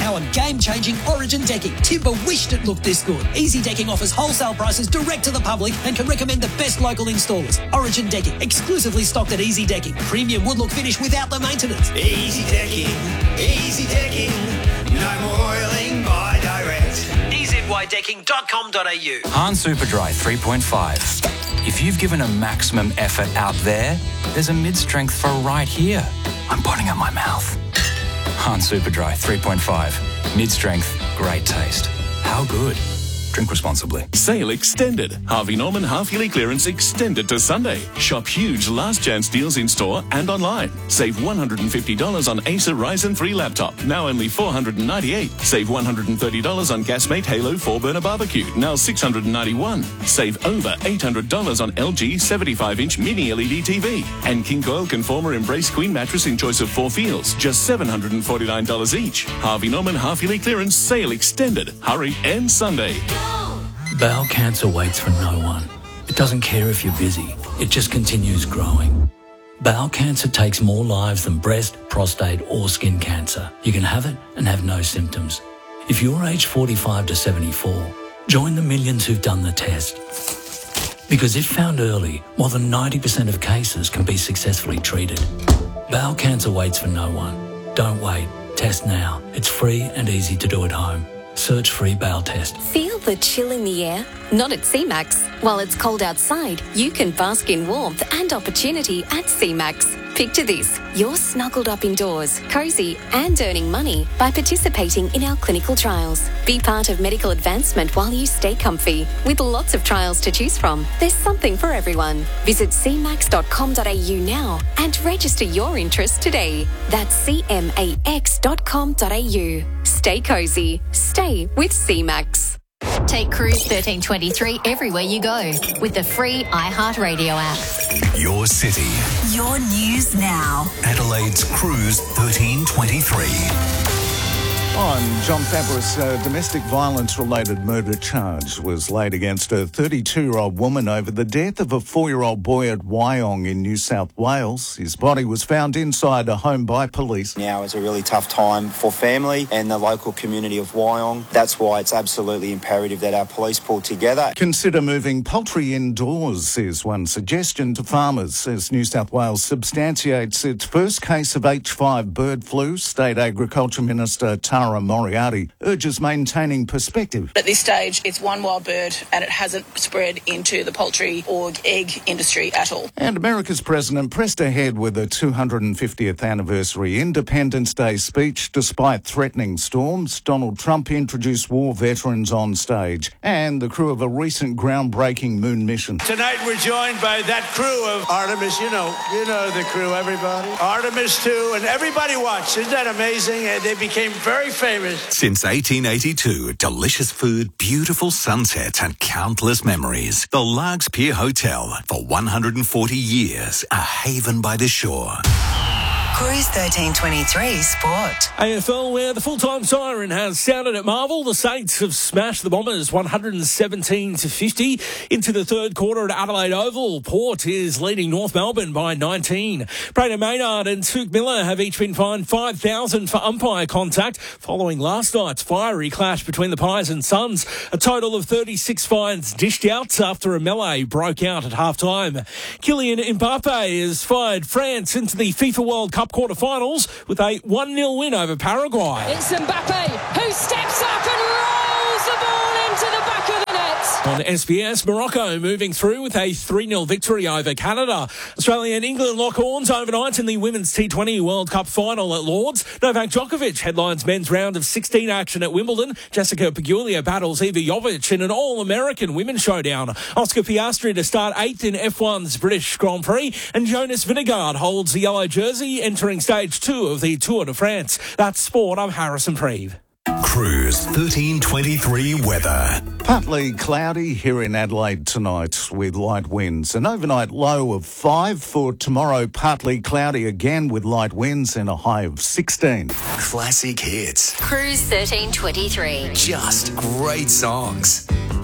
our game-changing Origin decking. Timber wished it looked this good. Easy Decking offers wholesale prices direct to the public and can recommend the best local installers. Origin Decking, exclusively stocked at Easy Decking. Premium wood-look finish without the maintenance. Easy Decking, no more oiling by direct. EZYDecking.com.au. Han Superdry 3.5. If you've given a maximum effort out there's a mid-strength for right here. I'm putting at my mouth. Han Superdry 3.5. Mid-strength, great taste. How good? Drink responsibly. Sale extended. Harvey Norman half-yearly clearance extended to Sunday. Shop huge last chance deals in store and online. Save $150 on Acer Ryzen 3 laptop, now only $498. Save $130 on Gasmate Halo 4-burner barbecue, now $691. Save over $800 on LG 75-inch mini LED TV. And King Coil Conformer Embrace Queen mattress in choice of 4 feels, just $749 each. Harvey Norman half-yearly clearance sale extended. Hurry, and Sunday. Bowel cancer waits for no one. It doesn't care if you're busy. It just continues growing. Bowel cancer takes more lives than breast, prostate or skin cancer. You can have it and have no symptoms. If you're aged 45 to 74, join the millions who've done the test. Because if found early, more than 90% of cases can be successfully treated. Bowel cancer waits for no one. Don't wait. Test now. It's free and easy to do at home. Search free bowel test. Feel the chill in the air? Not at CMAX. While it's cold outside, you can bask in warmth and opportunity at CMAX. Picture this. You're snuggled up indoors, cosy and earning money by participating in our clinical trials. Be part of medical advancement while you stay comfy. With lots of trials to choose from, there's something for everyone. Visit cmax.com.au now and register your interest today. That's cmax.com.au. Stay cosy. Stay with CMAX. Take Cruise 1323 everywhere you go with the free iHeartRadio app. Your city. Your news now. Adelaide's Cruise 1323. On John Fabris, a domestic violence-related murder charge was laid against a 32-year-old woman over the death of a 4-year-old boy at Wyong in New South Wales. His body was found inside a home by police. Now is a really tough time for family and the local community of Wyong. That's why it's absolutely imperative that our police pull together. Consider moving poultry indoors is one suggestion to farmers as New South Wales substantiates its first case of H5 bird flu. State Agriculture Minister Tara Moriarty urges maintaining perspective. At this stage, it's one wild bird and it hasn't spread into the poultry or egg industry at all. And America's president pressed ahead with a 250th anniversary Independence Day speech despite threatening storms. Donald Trump introduced war veterans on stage and the crew of a recent groundbreaking moon mission. Tonight we're joined by that crew of Artemis, you know the crew, everybody. Artemis 2, and everybody watched. Isn't that amazing? And they became very famous. Since 1882, delicious food, beautiful sunsets and countless memories. The Largs Pier Hotel, for 140 years, a haven by the shore. Cruise 1323 Sport. AFL, where the full-time siren has sounded at Marvel. The Saints have smashed the Bombers 117-50 into the third quarter at Adelaide Oval. Port is leading North Melbourne by 19. Brayden Maynard and Tuke Miller have each been fined $5,000 for umpire contact following last night's fiery clash between the Pies and Suns. A total of 36 fines dished out after a melee broke out at half-time. Kylian Mbappe has fired France into the FIFA World Cup quarter-finals with a 1-0 win over Paraguay. It's Mbappe who steps up and rolls the ball into the back of the net. On SBS, Morocco moving through with a 3-0 victory over Canada. Australia and England lock horns overnight in the Women's T20 World Cup final at Lords. Novak Djokovic headlines men's round of 16 action at Wimbledon. Jessica Pegula battles Iva Jovic in an all-American women's showdown. Oscar Piastri to start 8th in F1's British Grand Prix. And Jonas Vingegaard holds the yellow jersey, entering stage 2 of the Tour de France. That's sport. I'm Harrison Preeve. Cruise 1323 weather. Partly cloudy here in Adelaide tonight with light winds. An overnight low of 5 for tomorrow. Partly cloudy again with light winds and a high of 16. Classic hits. Cruise 1323. Just great songs.